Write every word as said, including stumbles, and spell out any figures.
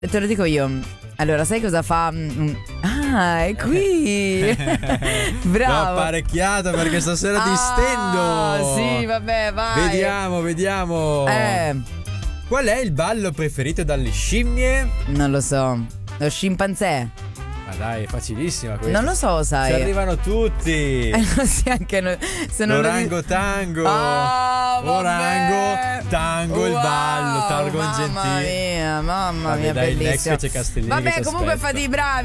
Te lo dico io. Allora, sai cosa fa? Ah, è qui. Bravo. L'ho apparecchiata perché stasera ah, ti stendo. Sì, vabbè, vai. Vediamo, vediamo. Eh. Qual è il ballo preferito dalle scimmie? Non lo so. Lo scimpanzé. Ma dai, è facilissima questa. Non lo so, sai. Ci arrivano tutti. Eh, non sì, anche noi. Se non L'orango lo... tango. Ah, Orango, tango, wow, il ballo, tango mamma gentile. mia, mamma Vabbè, mia, dai, il bellissimo. Next c'è Castellini. Vabbè, che ci comunque aspetta. fate i bravi.